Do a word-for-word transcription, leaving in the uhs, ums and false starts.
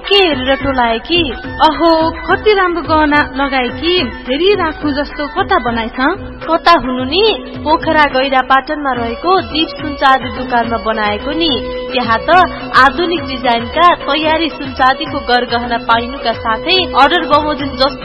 के हेरेर टोलाए कि अहो कति राम्रो गहना लगाए कि फेरि राख्नु जस्तो कता बनाइछ कता हुनु नि पोखरा गैरा पाटनमा रहेको दीप सुनचाँदी दुकानमा बनाएको नि त्यहाँ त आधुनिक डिजाइनका तयारी सुनचाँदीको गरगहना पाइनुका साथै अर्डर बमोजिम जस्तो